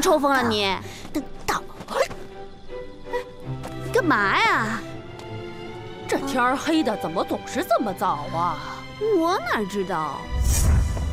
抽风了你？干嘛呀？ 这天儿黑的怎么总是这么早啊？ 我哪知道？